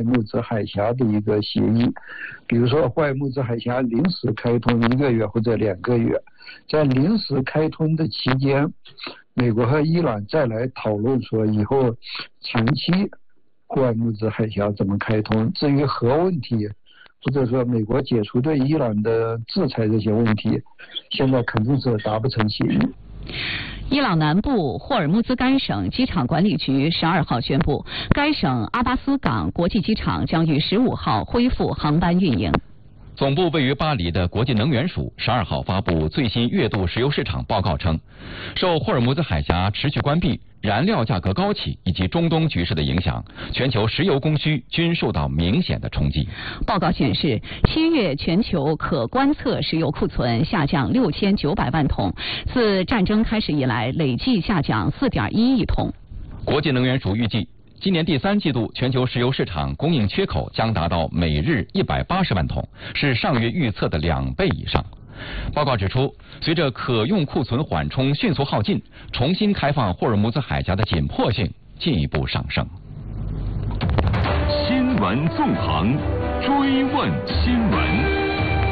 木兹海峡的一个协议，比如说霍尔木兹海峡临时开通1个月或者2个月，在临时开通的期间，美国和伊朗再来讨论说以后长期霍尔木兹海峡怎么开通。至于核问题，或者说美国解除对伊朗的制裁这些问题，现在肯定是达不成协议。 伊朗南部霍尔木兹干省机场管理局12号宣布，该省阿巴斯港国际机场将于15号恢复航班运营。 总部位于巴黎的国际能源署12号发布最新月度石油市场报告称，受霍尔木兹海峡持续关闭、燃料价格高企以及中东局势的影响，全球石油供需均受到明显的冲击。 报告显示，7月全球可观测石油库存下降6900万桶，自战争开始以来累计下降4.1亿桶。 国际能源署预计，今年第3季度全球石油市场供应缺口将达到每日180万桶，是上月预测的2倍以上。报告指出，随着可用库存缓冲迅速耗尽，重新开放霍尔木兹海峡的紧迫性进一步上升。 新闻纵横，追问新闻。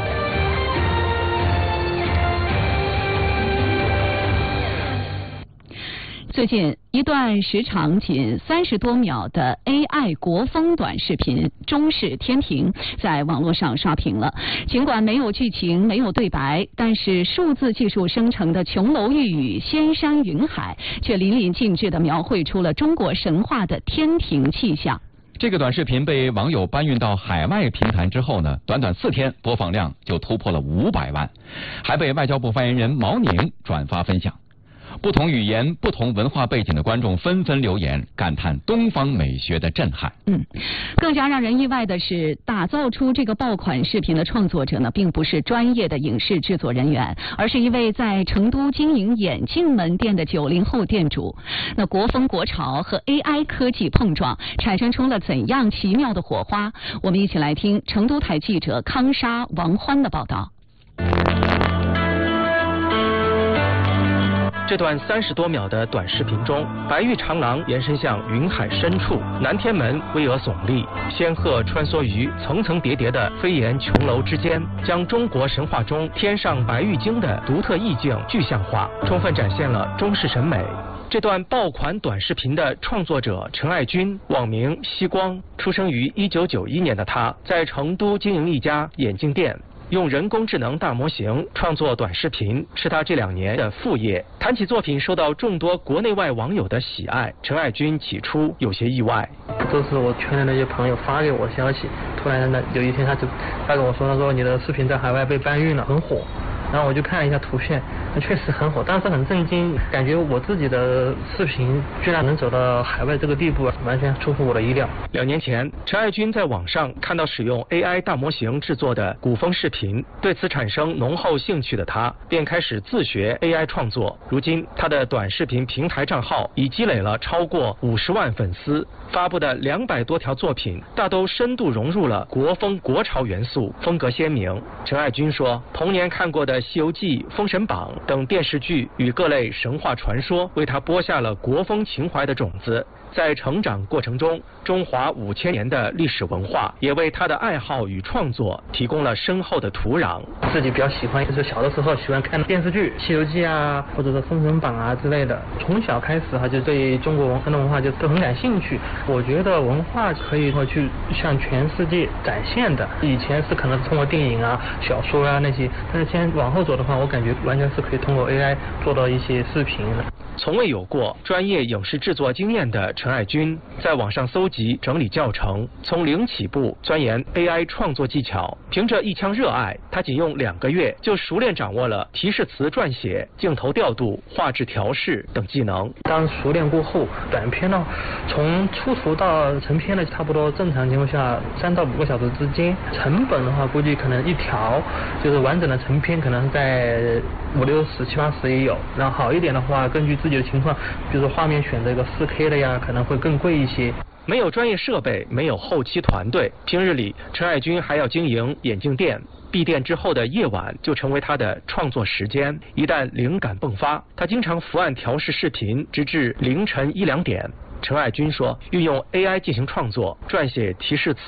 最近，一段时长仅30多秒的 AI 国风短视频《中式天庭》在网络上刷屏了。尽管没有剧情、没有对白，但是数字技术生成的琼楼玉宇、仙山云海，却淋漓尽致地描绘出了中国神话的天庭气象。 这个短视频被网友搬运到海外平台之后呢，短短4天播放量就突破了500万，还被外交部发言人毛宁转发分享。不同语言、不同文化背景的观众纷纷留言，感叹东方美学的震撼。 更加让人意外的是，打造出这个爆款视频的创作者呢，并不是专业的影视制作人员，而是一位在成都经营眼镜门店的90后店主。那国风国潮和 AI 科技碰撞，产生出了怎样奇妙的火花？我们一起来听成都台记者康莎、王欢的报道。 这段30多秒的短视频中，白玉长廊延伸向云海深处，南天门巍峨耸立，仙鹤穿梭于层层叠叠的飞檐琼楼之间，将中国神话中天上白玉京的独特意境具象化，充分展现了中式审美。这段爆款短视频的创作者陈爱军，网名西光，出生于1991年的他，在成都经营一家眼镜店。用人工智能大模型创作短视频是他这2年的副业。谈起作品受到众多国内外网友的喜爱，陈爱军起初有些意外。 都是我圈的那些朋友发给我的消息，突然呢有一天他跟我说，他说你的视频在海外被搬运了，很火。然后我就看了一下图片，那确实很火，当时很震惊，感觉我自己的视频居然能走到海外这个地步，完全出乎我的意料。 2年前，陈爱军在网上看到使用 AI 大模型制作的古风视频，对此产生浓厚兴趣的他，便开始自学 AI 创作。如今，他的短视频平台账号已积累了超过50万粉丝，发布的200多条作品，大都深度融入了国风国潮元素，风格鲜明。陈爱军说，童年看过的《西游记》《封神榜》等电视剧与各类神话传说，为他播下了国风情怀的种子。在成长过程中，中华5000年的历史文化也为他的爱好与创作提供了深厚的土壤。 自己比较喜欢，就是小的时候喜欢看电视剧《西游记》啊，或者是《封神榜》啊之类的。从小开始就对中国传统文化就都很感兴趣。我觉得文化可以去向全世界展现的。以前是可能通过电影啊、小说啊那些，但是现在往后走的话，我感觉完全是可以通过 AI 做到一些视频的。 从未有过专业影视制作经验的陈爱军，在网上搜集整理教程，从零起步钻研 AI 创作技巧。凭着一腔热爱，他仅用2个月就熟练掌握了提示词撰写、镜头调度、画质调试等技能。 当熟练过后，短片呢，从出图到成片呢，差不多正常情况下3到5个小时之间。成本的话，估计可能一条就是完整的成片，可能在50、60、70、80也有。然后好一点的话，根据自己的情况，比如说画面选这个4K 的呀，可能会更贵一些。 没有专业设备，没有后期团队，平日里陈爱军还要经营眼镜店。闭店之后的夜晚就成为他的创作时间。一旦灵感迸发，他经常伏案调试视频，直至凌晨1、2点。陈爱军说，运用 AI 进行创作，撰写提示词